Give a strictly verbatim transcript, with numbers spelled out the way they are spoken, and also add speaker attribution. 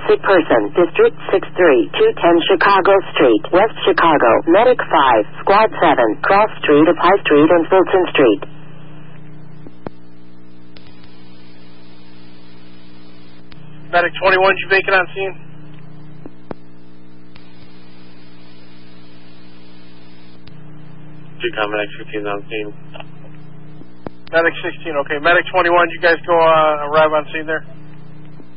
Speaker 1: sick person, District six three, two ten Chicago Street, West Chicago, Medic five, Squad seven, Cross Street of High Street and Fulton Street.
Speaker 2: Medic twenty-one, did you make it on scene?
Speaker 3: G-Com, Medic fifteen on scene.
Speaker 2: Medic sixteen, okay. Medic twenty-one, you guys go uh, arrive on scene there?